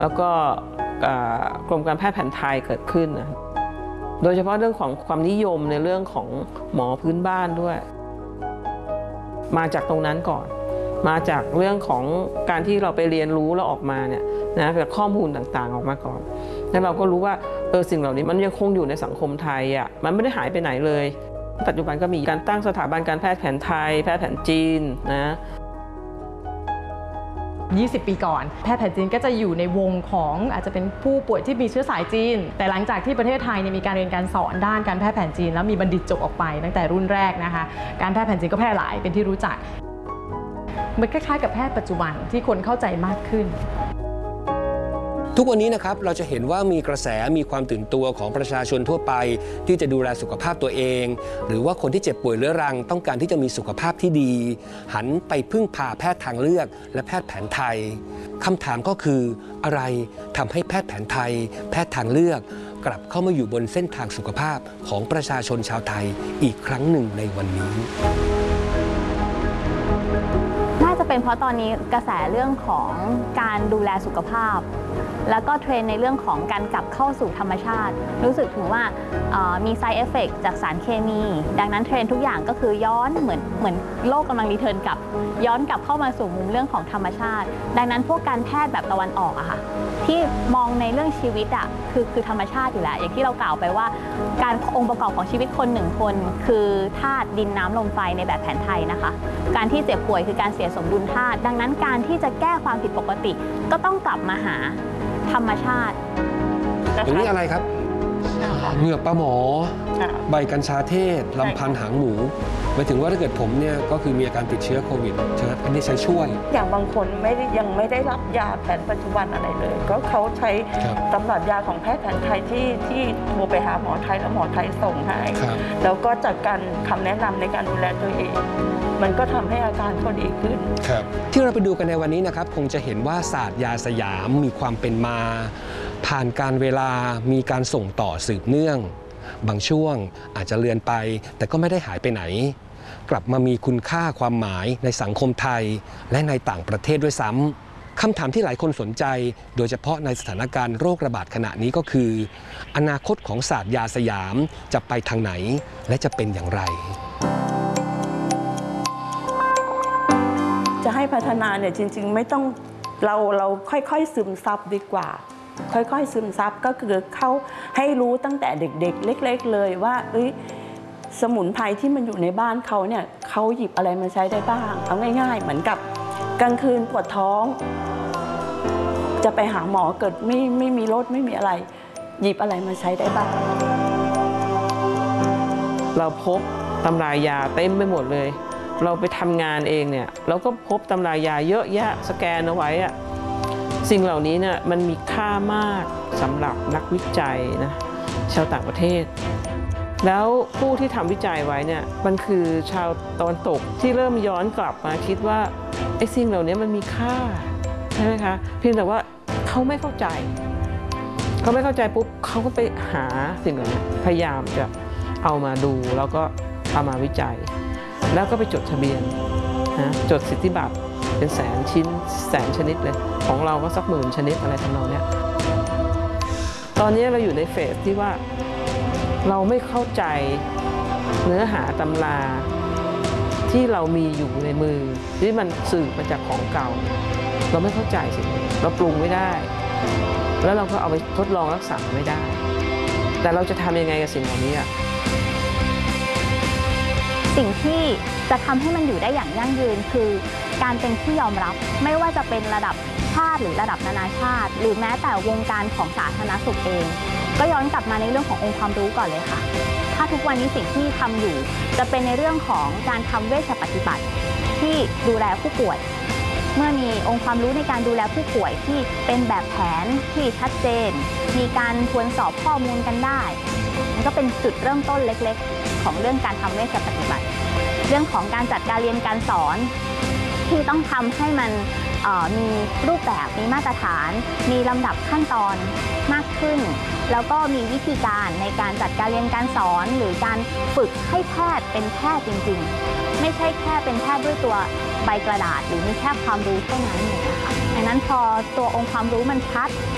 แล้วก็กรมการแพทย์แผนไทยเกิดขึ้นนะโดยเฉพาะเรื่องของความนิยมในเรื่องของหมอพื้นบ้านด้วยมาจากตรงนั้นก่อนมาจากเรื่องของการที่เราไปเรียนรู้แล้วออกมาเนี่ยนะจากข้อมูลต่างๆออกมาก่อนแล้วเราก็รู้ว่าสิ่งเหล่านี้มันยังคงอยู่ในสังคมไทยอ่ะมันไม่ได้หายไปไหนเลยปัจจุบันก็มีการตั้งสถาบันการแพทย์แผนไทยแพทย์แผนจีนนะ 20 ปีก่อนแพทย์แผนจีนก็จะอยู่ในวงของอาจจะเป็นผู้ป่วยที่มีเชื้อสายจีนแต่หลังจากที่ประเทศไทยมีการเรียนการสอนด้านการแพทย์แผนจีนแล้วมีบัณฑิตจบออกไปตั้งแต่รุ่นแรกนะคะการแพทย์แผนจีนก็แพร่หลายเป็นที่รู้จักมันคล้ายๆกับแพทย์ปัจจุบันที่คนเข้าใจมากขึ้นทุกวันนี้นะครับเราจะเห็นว่ามีกระแสมีความตื่นตัวของประชาชนทั่วไปที่จะดูแลสุขภาพตัวเองหรือว่าคนที่เจ็บป่วยเรื้อรังต้องการที่จะมีสุขภาพที่ดีหันไปพึ่งพาแพทย์ทางเลือกและแพทย์แผนไทยคำถามก็คืออะไรทำให้แพทย์แผนไทยแพทย์ทางเลือกกลับเข้ามาอยู่บนเส้นทางสุขภาพของประชาชนชาวไทยอีกครั้งหนึ่งในวันนี้น่าจะเป็นเพราะตอนนี้กระแสเรื่องของการดูแลสุขภาพแล้วก็เทรนในเรื่องของการกลับเข้าสู่ธรรมชาติรู้สึกถึงว่ามี side effect จากสารเคมีดังนั้นเทรนทุกอย่างก็คือย้อนเหมือนโลกกำลังรีเทิร์นกลับย้อนกลับเข้ามาสู่มุมเรื่องของธรรมชาติดังนั้นพวกการแพทย์แบบตะวันออกอะค่ะที่มองในเรื่องชีวิตอะคือธรรมชาติอยู่แล้วอย่างที่เรากล่าวไปว่าการองค์ประกอบของชีวิตคนหนึ่งคนคือธาตุดินน้ำลมไฟในแบบแผนไทยนะคะการที่เจ็บป่วยคือการเสียสมดุลธาตุดังนั้นการที่จะแก้ความผิดปกติก็ต้องกลับมาหาธรรมชาติอย่างนี้อะไรครับเหงือกปลาหมอใบกัญชาเทศลำพันหางหมูหมายถึงว่าถ้าเกิดผมเนี่ยก็คือมีอาการติดเชื้อโควิดใช่ไหมอันนี้ใช้ช่วยอย่างบางคนยังไม่ได้รับยาแผนปัจจุบันอะไรเลยก็เขาใช้ตำรับยาของแพทย์แผนไทยที่โทรไปหาหมอไทยแล้วหมอไทยส่งให้แล้วก็จัดการคำแนะนำในการดูแลตัวเองมันก็ทำให้อาการเขาดีขึ้นที่เราไปดูกันในวันนี้นะครับคงจะเห็นว่าศาสตร์ยาสยามมีความเป็นมาผ่านการเวลามีการส่งต่อสืบเนื่องบางช่วงอาจจะเลือนไปแต่ก็ไม่ได้หายไปไหนกลับมามีคุณค่าความหมายในสังคมไทยและในต่างประเทศด้วยซ้ำคำถามที่หลายคนสนใจโดยเฉพาะในสถานการณ์โรคระบาดขณะนี้ก็คืออนาคตของศาสตร์ยาสยามจะไปทางไหนและจะเป็นอย่างไรจะให้พัฒนาเนี่ยจริงๆไม่ต้องเราค่อยๆซึมซับดีกว่าค่อยๆซึมซับก็คือเขาให้รู้ตั้งแต่เด็กๆเล็กๆเลยว่าสมุนไพรที่มันอยู่ในบ้านเขาเนี่ยเขาหยิบอะไรมาใช้ได้บ้างเอาง่ายๆเหมือนกับกลางคืนปวดท้องจะไปหาหมอเกิดไม่มีรถไม่มีอะไรหยิบอะไรมาใช้ได้บ้างเราพบตำรายาเต็มไปหมดเลยเราไปทำงานเองเนี่ยเราก็พบตำรายาเยอะแยะสแกนเอาไว้อะสิ่งเหล่านี้เนี่ยมันมีค่ามากสำหรับนักวิจัยนะชาวต่างประเทศแล้วผู้ที่ทำวิจัยไว้เนี่ยมันคือชาวตะวันตกที่เริ่มย้อนกลับมาคิดว่าไอ้สิ่งเหล่านี้มันมีค่าใช่ไหมคะเพียงแต่ว่าเขาไม่เข้าใจปุ๊บเขาก็ไปหาสิ่งเหล่านี้พยายามจะเอามาดูแล้วก็เอามาวิจัยแล้วก็ไปจดทะเบียนนะจดสิทธิบัตรเป็นแสนชิ้นแสนชนิดเลยของเราก็สัก10,000 ชนิดอะไรทำนองนี้ตอนนี้เราอยู่ในเฟสที่ว่าเราไม่เข้าใจเนื้อหาตำราที่เรามีอยู่ในมือที่มันสืบมาจากของเก่าเราไม่เข้าใจสิ่งนี้เราปรุงไม่ได้แล้วเราก็เอาไปทดลองรักษาไม่ได้แต่เราจะทำยังไงกับสิ่งเหล่านี้สิ่งที่จะทำให้มันอยู่ได้อย่างยั่งยืนคือการเป็นที่ยอมรับไม่ว่าจะเป็นระดับชาติหรือระดับนานาชาติหรือแม้แต่วงการของสาธารณสุขเองก็ย้อนกลับมาในเรื่องขององค์ความรู้ก่อนเลยค่ะถ้าทุกวันนี้สิ่งที่ทำอยู่จะเป็นในเรื่องของการทำเวชปฏิบัติที่ดูแลผู้ป่วยเมื่อมีองค์ความรู้ในการดูแลผู้ป่วยที่เป็นแบบแผนที่ชัดเจนมีการทวนสอบข้อมูลกันได้มันก็เป็นจุดเริ่มต้นเล็กๆของเรื่องการทำเวชปฏิบัติเรื่องของการจัดการเรียนการสอนที่ต้องทำให้มันมีรูปแบบมีมาตรฐานมีลำดับขั้นตอนมากขึ้นแล้วก็มีวิธีการในการจัดการเรียนการสอนหรือการฝึกให้แพทย์เป็นแพทย์จริงๆไม่ใช่แค่เป็นแพทย์ด้วยตัวใบกระดาษหรือมีแค่ความรู้เท่านั้นนะคะดังนั้นพอตัวองค์ความรู้มันชัด